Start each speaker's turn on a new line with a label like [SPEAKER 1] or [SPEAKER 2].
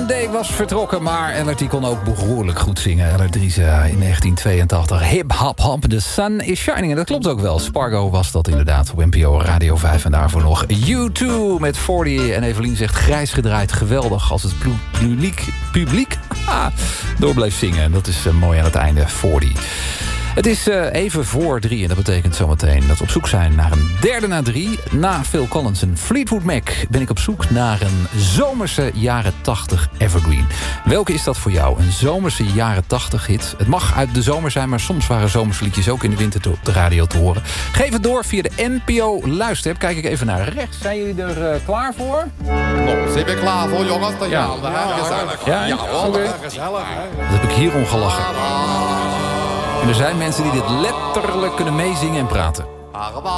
[SPEAKER 1] Green Day was vertrokken, maar LRT kon ook behoorlijk goed zingen. LR3 in 1982. Hip hop hop, the sun is shining. En dat klopt ook wel. Spargo was dat inderdaad op NPO Radio 5. En daarvoor nog U2 met 40. En Evelien zegt grijs gedraaid. Geweldig als het publiek door bleef zingen. En dat is mooi aan het einde. 40. Het is even voor 3 en dat betekent zometeen dat we op zoek zijn naar een derde na 3. Na Phil Collins en Fleetwood Mac ben ik op zoek naar een zomerse jaren 80 evergreen. Welke is dat voor jou? Een zomerse jaren 80 hit. Het mag uit de zomer zijn, maar soms waren zomerse liedjes ook in de winter op de radio te horen. Geef het door via de NPO Luister-app. Kijk ik even naar rechts. Zijn jullie er klaar voor?
[SPEAKER 2] Nou, zijn we klaar voor, jongens?
[SPEAKER 1] Ja.
[SPEAKER 2] Gezellig.
[SPEAKER 1] Dat heb ik hierom gelachen. En er zijn mensen die dit letterlijk kunnen meezingen en praten.